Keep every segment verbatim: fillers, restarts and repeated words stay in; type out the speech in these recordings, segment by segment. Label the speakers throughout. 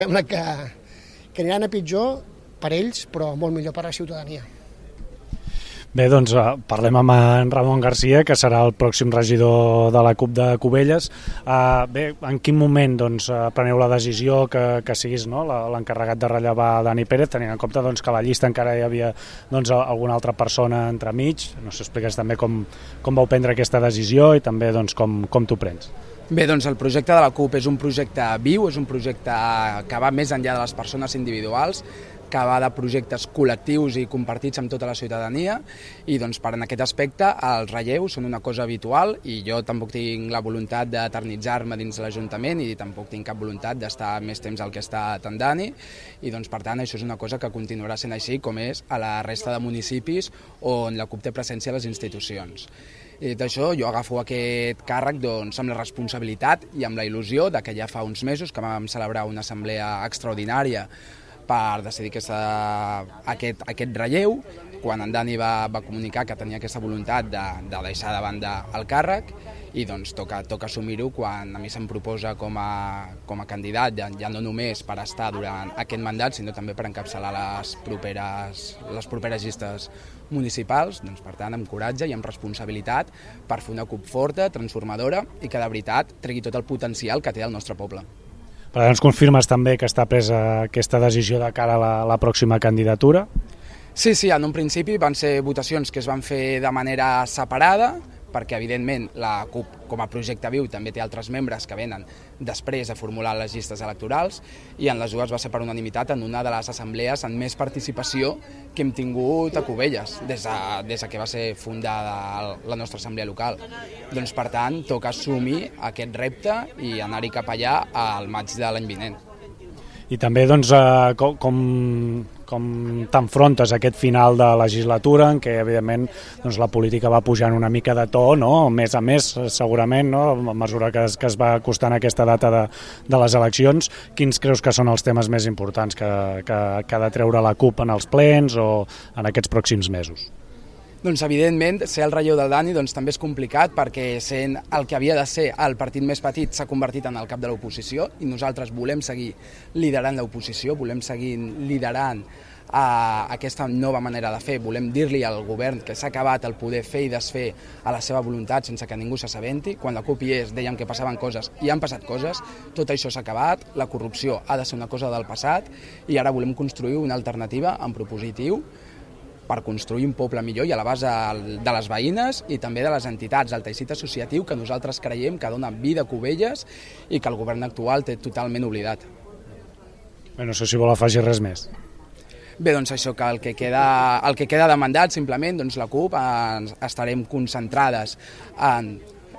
Speaker 1: Sembla que, que aniran a pitjor per ells, però molt millor per la ciutadania.
Speaker 2: Bé, doncs parlem amb en Ramon Garcia, que serà el pròxim regidor de la CUP de Cubelles. Uh, bé, en quin moment doncs, preneu la decisió que, que siguis, no, l'encarregat de rellevar Dani Pérez, tenint en compte doncs, que a la llista encara hi havia doncs, alguna altra persona entremig? No sé, expliques també com, com vau prendre aquesta decisió i també doncs, com, com t'ho prens.
Speaker 3: Bé, doncs el projecte de la CUP és un projecte viu, és un projecte que va més enllà de les persones individuals, que va de projectes col·lectius i compartits amb tota la ciutadania, i doncs per en aquest aspecte els relleus són una cosa habitual i jo tampoc tinc la voluntat d'eternitzar-me dins l'Ajuntament i tampoc tinc cap voluntat d'estar més temps al que està en Dani, i doncs per tant això és una cosa que continuarà sent així com és a la resta de municipis on la CUP té presència a les institucions. I d'això jo agafo aquest càrrec doncs, amb la responsabilitat i amb la il·lusió de que ja fa uns mesos que vam celebrar una assemblea extraordinària per decidir aquesta, aquest, aquest relleu, quan en Dani va, va comunicar que tenia aquesta voluntat de, de deixar de banda el càrrec, i doncs toca, toca assumir-ho quan a mi se'm proposa com a, com a candidat, ja, ja no només per estar durant aquest mandat, sinó també per encapçalar les properes, les properes llistes municipals. Doncs, per tant, amb coratge i amb responsabilitat per fer una CUP forta, transformadora i que de veritat tregui tot el potencial que té el nostre poble.
Speaker 2: Per tant, ens confirmes també que està presa aquesta decisió de cara a la, la pròxima candidatura?
Speaker 3: Sí, sí, en un principi van ser votacions que es van fer de manera separada, perquè evidentment la CUP com a projecte viu també té altres membres que venen després de formular les llistes electorals, i en les dues va ser per unanimitat en una de les assemblees amb més participació que hem tingut a Cubelles des de, des de que va ser fundada la nostra assemblea local. Doncs per tant toca assumir aquest repte i anar-hi cap allà al maig de l'any vinent.
Speaker 2: I també doncs, eh, com, com, com t'enfrontes a aquest final de legislatura en què evidentment doncs, la política va pujant una mica de to, no? Més a més segurament, no? A mesura que es, que es va acostant aquesta data de, de les eleccions. Quins creus que són els temes més importants que, que, que ha de treure la CUP en els plens o en aquests pròxims mesos?
Speaker 3: Doncs evidentment ser el relleu del Dani doncs, també és complicat, perquè sent el que havia de ser el partit més petit s'ha convertit en el cap de l'oposició, i nosaltres volem seguir liderant l'oposició, volem seguir liderant a aquesta nova manera de fer, volem dir-li al govern que s'ha acabat el poder fer i desfer a la seva voluntat sense que ningú s'assabenti. Quan la CUP hi és dèiem que passaven coses i han passat coses, tot això s'ha acabat, la corrupció ha de ser una cosa del passat i ara volem construir una alternativa en propositiu per construir un poble millor i a la base de les veïnes i també de les entitats, del teixit associatiu que nosaltres creiem que dona vida a Cubelles i que el govern actual té totalment oblidat.
Speaker 2: Bé, no sé si vol afegir res més.
Speaker 3: Bé, doncs això, que el que queda, el que queda de mandat, simplement, doncs la CUP ens estarem concentrades en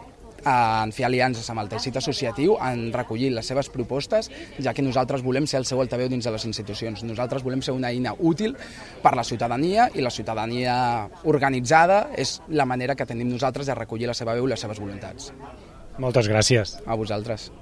Speaker 3: en fer aliances amb el teixit associatiu, en recollir les seves propostes, ja que nosaltres volem ser el seu altaveu dins de les institucions. Nosaltres volem ser una eina útil per la ciutadania, i la ciutadania organitzada és la manera que tenim nosaltres de recollir la seva veu i les seves voluntats.
Speaker 2: Moltes gràcies.
Speaker 3: A vosaltres.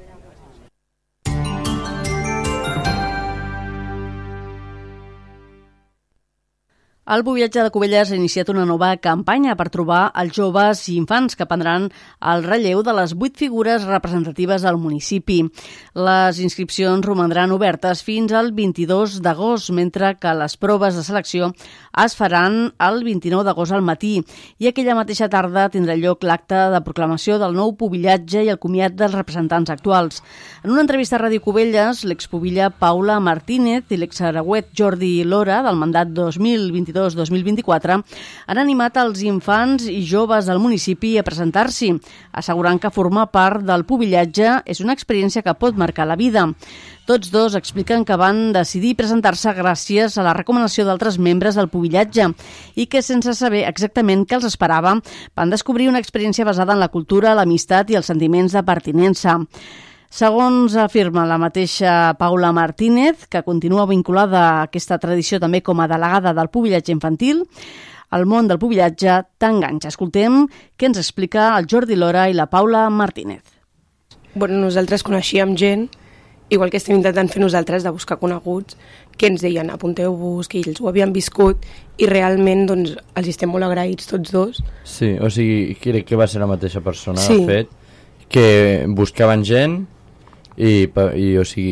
Speaker 4: El Buviatge de Cubelles ha iniciat una nova campanya per trobar els joves i infants que prendran el relleu de les vuit figures representatives del municipi. Les inscripcions romandran obertes fins al vint-i-dos d'agost, mentre que les proves de selecció es faran el vint-i-nou d'agost al matí, i aquella mateixa tarda tindrà lloc l'acte de proclamació del nou pubillatge i el comiat dels representants actuals. En una entrevista a Ràdio Cubelles, l'expubilla Paula Martínez i l'exaragüet Jordi Lora, del mandat dos mil vint-i-dos dos mil vint-i-quatre, han animat els infants i joves del municipi a presentar-s'hi, assegurant que formar part del pubillatge és una experiència que pot marcar la vida. Tots dos expliquen que van decidir presentar-se gràcies a la recomanació d'altres membres del pubillatge i que, sense saber exactament què els esperava, van descobrir una experiència basada en la cultura, l'amistat i els sentiments de pertinença. Segons afirma la mateixa Paula Martínez, que continua vinculada a aquesta tradició també com a delegada del pubillatge infantil, el món del pubillatge t'enganxa. Escoltem què ens explica el Jordi Lora i la Paula Martínez.
Speaker 5: Bueno, nosaltres coneixíem gent, igual que estem intentant fer nosaltres, de buscar coneguts, que ens deien apunteu-vos, que ells ho havien viscut, i realment doncs, els estem molt agraïts tots dos.
Speaker 6: Sí, o sigui, crec que va ser la mateixa persona,
Speaker 5: sí.
Speaker 6: De fet, que buscaven gent, I, i o sigui,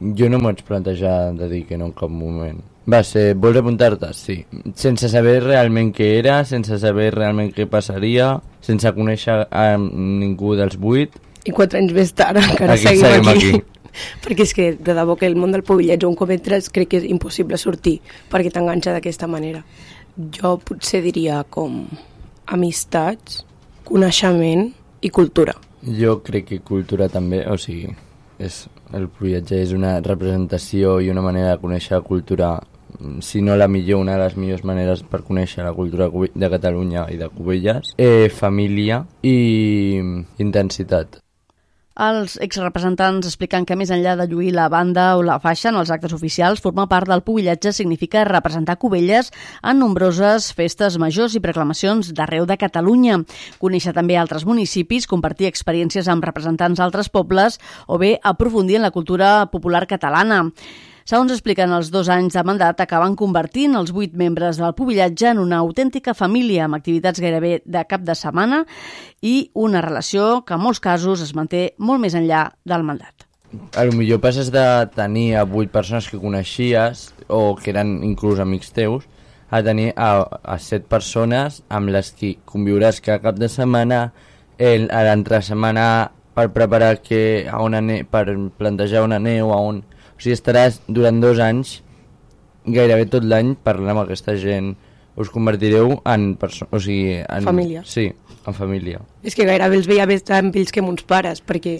Speaker 6: jo no m'ho vaig plantejar de dir que no en cap moment. Va ser, vols apuntar-te? Sí. Sense saber realment què era, sense saber realment què passaria, sense conèixer a ningú dels vuit.
Speaker 5: I quatre anys més tard encara
Speaker 6: Aquí
Speaker 5: seguim,
Speaker 6: seguim
Speaker 5: aquí.
Speaker 6: aquí.
Speaker 5: Perquè és que, de debò, que el món del pobilletge, un cop entres, crec que és impossible sortir, perquè t'enganxa d'aquesta manera. Jo potser diria com amistats, coneixement i cultura.
Speaker 6: Jo crec que cultura també, o sigui, és, el pobilletge és una representació i una manera de conèixer la cultura, si no la millor, una de les millors maneres per conèixer la cultura de Catalunya i de Cubelles. Eh, família i intensitat.
Speaker 4: Els exrepresentants expliquen que més enllà de lluir la banda o la faixa en els actes oficials, formar part del pobilletge significa representar Cubelles en nombroses festes majors i proclamacions d'arreu de Catalunya. Conèixer també altres municipis, compartir experiències amb representants d'altres pobles o bé aprofundir en la cultura popular catalana. Segons expliquen, els dos anys de mandat acaben convertint els vuit membres del pobilletge en una autèntica família amb activitats gairebé de cap de setmana i una relació que en molts casos es manté molt més enllà del mandat.
Speaker 6: A lo millor passes de tenir a vuit persones que coneixies o que eren inclús amics teus a tenir a, a set persones amb les que conviuràs cada cap de setmana, el, a l'altra setmana per preparar que a on ane, per plantejar on aneu, a on... O sigui, estaràs durant dos anys, gairebé tot l'any, parlant amb aquesta gent. Us convertireu en... O sigui, en
Speaker 5: família.
Speaker 6: Sí, en família.
Speaker 5: És que gairebé els veia més amb ells que amb uns pares, perquè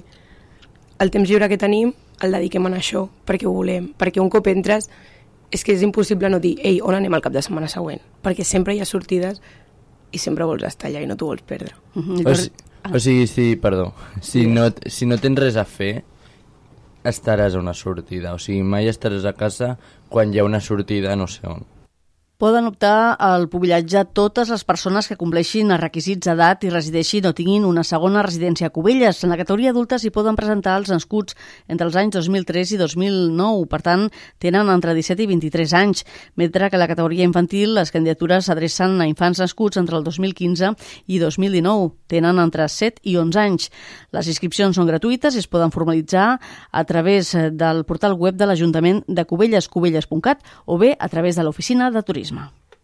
Speaker 5: el temps lliure que tenim el dediquem a això, perquè ho volem. Perquè un cop entres, és que és impossible no dir ei, on anem el cap de setmana següent? Perquè sempre hi ha sortides i sempre vols estar allà i no t'ho vols perdre.
Speaker 6: Mm-hmm. O, si, o sigui, sí, perdó, si no, si no tens res a fer, estaràs a una sortida, o sigui, mai estaràs a casa quan hi ha una sortida no sé on.
Speaker 4: Poden optar al pobilletge totes les persones que compleixin els requisits d'edat i resideixin o tinguin una segona residència a Cubelles. En la categoria adulta s'hi poden presentar els nascuts entre els anys dos mil tres i dos mil nou, per tant, tenen entre disset i vint-i-tres anys, mentre que a la categoria infantil les candidatures s'adrecen a infants nascuts entre el dos mil quinze i dos mil dinou, tenen entre set i onze anys. Les inscripcions són gratuïtes i es poden formalitzar a través del portal web de l'Ajuntament de Cubelles, cubelles punt cat, o bé a través de l'Oficina de Turisme.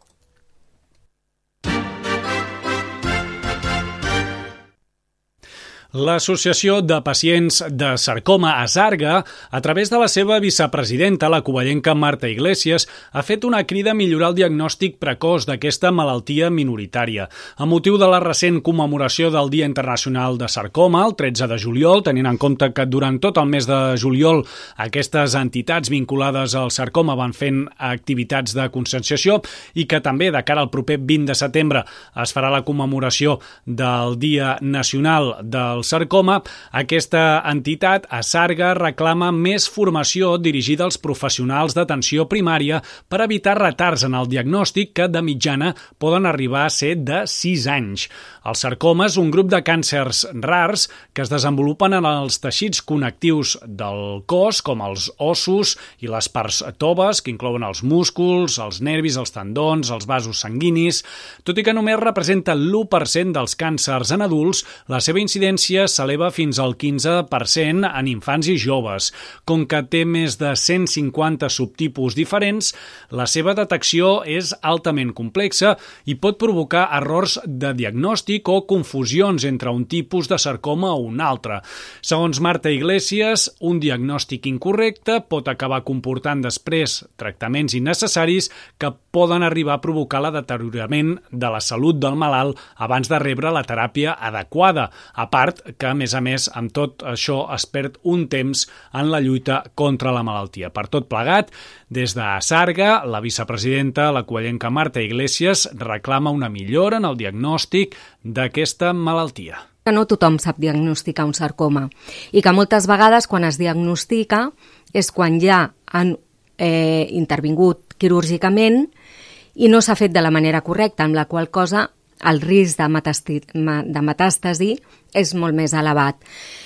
Speaker 2: L'Associació de Pacients de Sarcoma a Sarga, a través de la seva vicepresidenta, la covellenca Marta Iglesias, ha fet una crida a millorar el diagnòstic precoç d'aquesta malaltia minoritària. A motiu de la recent commemoració del Dia Internacional de Sarcoma, el tretze de juliol, tenint en compte que durant tot el mes de juliol aquestes entitats vinculades al sarcoma van fent activitats de conscienciació i que també de cara al proper vint de setembre es farà la commemoració del Dia Nacional del sarcoma, aquesta entitat, a Sarga, reclama més formació dirigida als professionals d'atenció primària per evitar retards en el diagnòstic que de mitjana poden arribar a ser de sis anys. El sarcoma és un grup de càncers rars que es desenvolupen en els teixits connectius del cos, com els ossos i les parts toves, que inclouen els músculs, els nervis, els tendons, els vasos sanguinis. Tot i que només representa l'u per cent dels càncers en adults, la seva incidència s'eleva fins al quinze per cent en infants i joves. Com que té més de cent cinquanta subtipus diferents, la seva detecció és altament complexa i pot provocar errors de diagnòstic o confusions entre un tipus de sarcoma o un altre. Segons Marta Iglesias, un diagnòstic incorrecte pot acabar comportant després tractaments innecessaris que poden arribar a provocar el deteriorament de la salut del malalt abans de rebre la teràpia adequada, a part que, a més a més, amb tot això es perd un temps en la lluita contra la malaltia. Per tot plegat, des de Sarga, la vicepresidenta, la covellenca Marta Iglesias, reclama una millora en el diagnòstic d'aquesta malaltia.
Speaker 7: Que no tothom sap diagnosticar un sarcoma i que moltes vegades quan es diagnostica és quan ja han eh, intervingut quirúrgicament i no s'ha fet de la manera correcta, amb la qual cosa el risc de, metasti, de metàstasi és molt més elevat.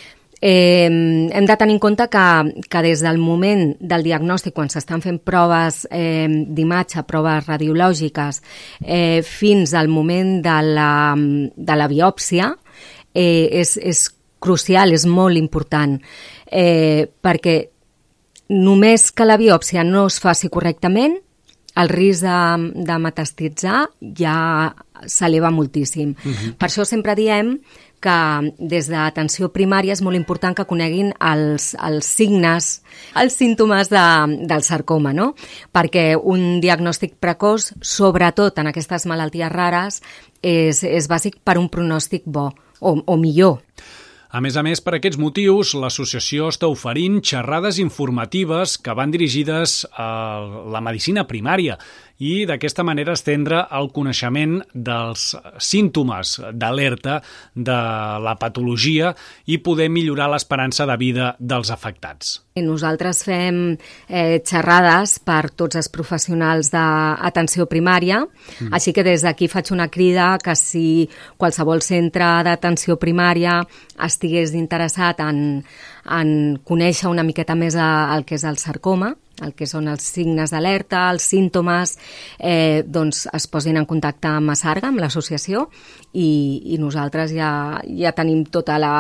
Speaker 7: Eh, hem de tenir en compte que, que des del moment del diagnòstic, quan s'estan fent proves eh, d'imatge, proves radiològiques, eh, fins al moment de la, de la biòpsia, eh, és, és crucial, és molt important, eh, perquè només que la biòpsia no es faci correctament, el risc de, de metastitzar ja s'eleva moltíssim. Uh-huh. Per això sempre diem que des d'atenció primària és molt important que coneguin els, els signes, els símptomes de, del sarcoma, no? Perquè un diagnòstic precoç, sobretot en aquestes malalties rares, és, és bàsic per un pronòstic bo o, o millor.
Speaker 2: A més a més, per aquests motius, l'associació està oferint xerrades informatives que van dirigides a la medicina primària i d'aquesta manera estendre el coneixement dels símptomes d'alerta de la patologia i poder millorar l'esperança de vida dels afectats.
Speaker 7: Nosaltres fem eh, xerrades per tots els professionals d'atenció primària, mm. així que des d'aquí faig una crida que si qualsevol centre d'atenció primària estigués interessat en, en conèixer una miqueta més el que és el sarcoma, el que són els signes d'alerta, els símptomes, eh, doncs es posin en contacte amb Masarga, amb l'associació, i, i nosaltres ja, ja tenim tota la...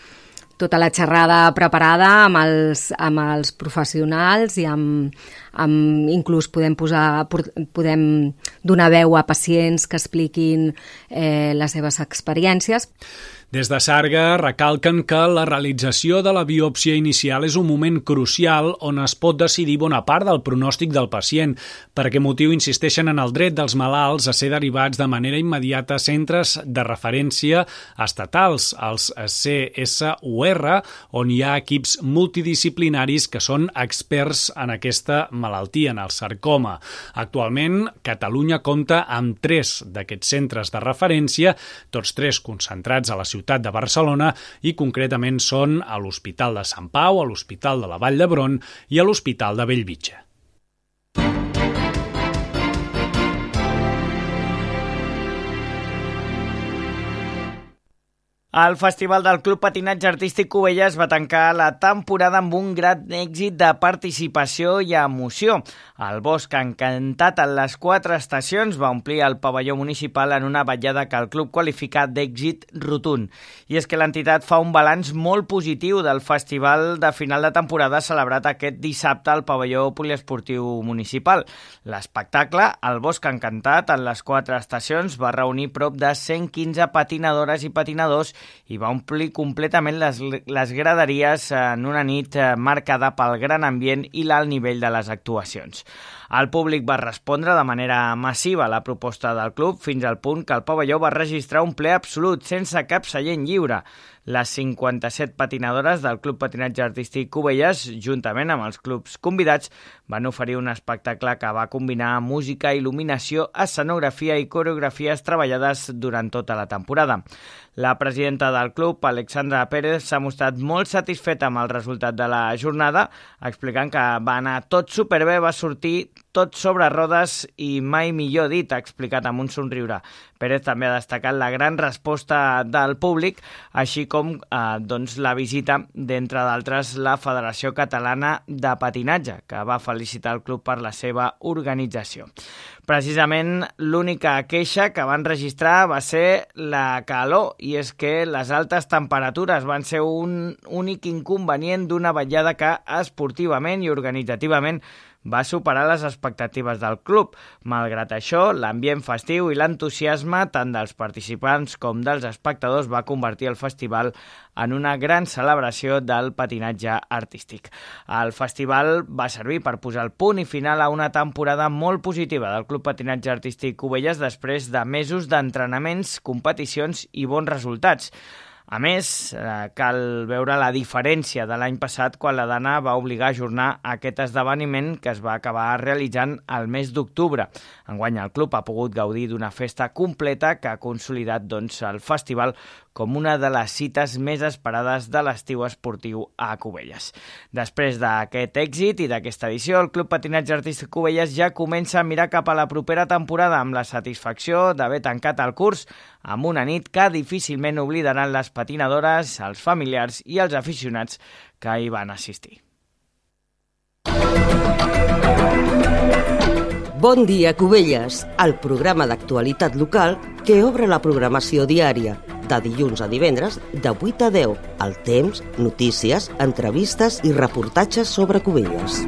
Speaker 7: tota la xerrada preparada amb els, amb els professionals i amb, amb inclús podem posar podem donar veu a pacients que expliquin eh, les seves experiències.
Speaker 2: Des de Sarga recalquen que la realització de la biòpsia inicial és un moment crucial on es pot decidir bona part del pronòstic del pacient. Per aquest motiu insisteixen en el dret dels malalts a ser derivats de manera immediata a centres de referència estatals, els C S U R, on hi ha equips multidisciplinaris que són experts en aquesta malaltia, en el sarcoma. Actualment, Catalunya compta amb tres d'aquests centres de referència, tots tres concentrats a la ciutat ciutat de Barcelona i concretament són a l'Hospital de Sant Pau, a l'Hospital de la Vall d'Hebron i a l'Hospital de Bellvitge.
Speaker 8: El Festival del Club Patinatge Artístic Cubelles va tancar la temporada amb un gran èxit de participació i emoció. El Bosc Encantat en les quatre estacions va omplir el pavelló municipal en una vetllada que el club qualifica d'èxit rotund. I és que l'entitat fa un balanç molt positiu del festival de final de temporada celebrat aquest dissabte al pavelló poliesportiu municipal. L'espectacle, el Bosc Encantat en les quatre estacions, va reunir prop de cent quinze patinadores i patinadors i va omplir completament les, les graderies en una nit marcada pel gran ambient i l'alt nivell de les actuacions. El públic va respondre de manera massiva a la proposta del club fins al punt que el pavelló va registrar un ple absolut sense cap seient lliure. Les cinquanta-set patinadores del Club Patinatge Artístic Cubelles, juntament amb els clubs convidats, van oferir un espectacle que va combinar música, il·luminació, escenografia i coreografies treballades durant tota la temporada. La presidenta del club, Alexandra Pérez, s'ha mostrat molt satisfeta amb el resultat de la jornada, explicant que va anar tot superbé, va sortir tot sobre rodes i mai millor dit, ha explicat amb un somriure. Pérez també ha destacat la gran resposta del públic, així com eh, doncs, la visita, d'entre d'altres, la Federació Catalana de Patinatge, que va felicitar el club per la seva organització. Precisament l'única queixa que van registrar va ser la calor, i és que les altes temperatures van ser un únic inconvenient d'una vetllada que esportivament i organitzativament va superar les expectatives del club. Malgrat això, l'ambient festiu i l'entusiasme tant dels participants com dels espectadors va convertir el festival en una gran celebració del patinatge artístic. El festival va servir per posar el punt i final a una temporada molt positiva del Club Patinatge Artístic Cubelles després de mesos d'entrenaments, competicions i bons resultats. A més, eh, cal veure la diferència de l'any passat quan la Dana va obligar a ajornar aquest esdeveniment que es va acabar realitzant al mes d'octubre. Enguany el club ha pogut gaudir d'una festa completa que ha consolidat doncs, el festival com una de les cites més esperades de l'estiu esportiu a Cubelles. Després d'aquest èxit i d'aquesta edició, el Club Patinatge Artístic Cubelles ja comença a mirar cap a la propera temporada amb la satisfacció d'haver tancat el curs amb una nit que difícilment oblidaran les patinadores, els familiars i els aficionats que hi van assistir.
Speaker 9: Bon dia, Cubelles, el programa d'actualitat local que obre la programació diària de dilluns a divendres, de vuit a deu. El temps, notícies, entrevistes i reportatges sobre Cubelles.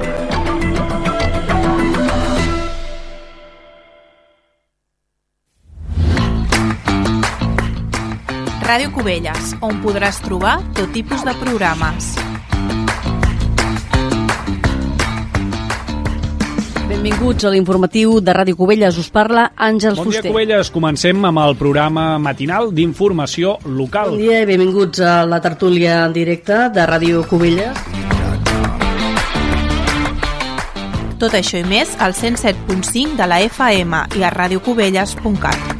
Speaker 10: Ràdio Cubelles, on podràs trobar tot tipus de programes.
Speaker 4: Benvinguts a l'informatiu de Ràdio Cubelles. Us parla Àngels Fuster.
Speaker 2: Bon dia, Cubelles. Comencem amb el programa matinal d'informació local.
Speaker 4: Bon dia i benvinguts a la tertúlia en directe de Ràdio Cubelles.
Speaker 10: Tot això i més al cent set punt cinc de la F M i a radiocubelles punt cat.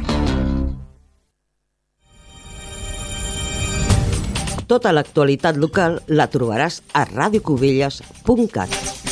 Speaker 9: Tota l'actualitat local la trobaràs a radiocubelles punt cat.